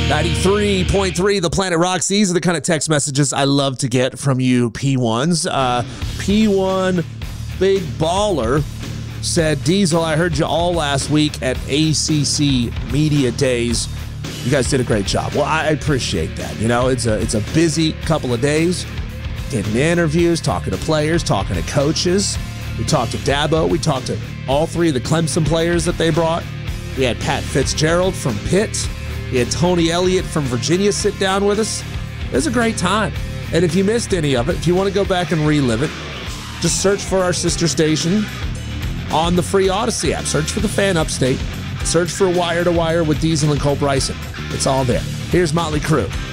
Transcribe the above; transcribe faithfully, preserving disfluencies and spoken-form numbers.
ninety-three point three The Planet Rocks. These are the kind of text messages I love to get from you P ones. Uh, P one Big Baller said, Diesel, I heard you all last week at A C C Media Days. You guys did a great job. Well, I appreciate that. You know, it's a it's a busy couple of days. Getting interviews, talking to players, talking to coaches. We talked to Dabo. We talked to all three of the Clemson players that they brought. We had Pat Fitzgerald from Pitt. We had Tony Elliott from Virginia sit down with us. It was a great time. And if you missed any of it, if you want to go back and relive it, just search for our sister station on the free Odyssey app. Search for the Fan Upstate. Search for Wire to Wire with Diesel and Cole Bryson. It's all there. Here's Motley Crue.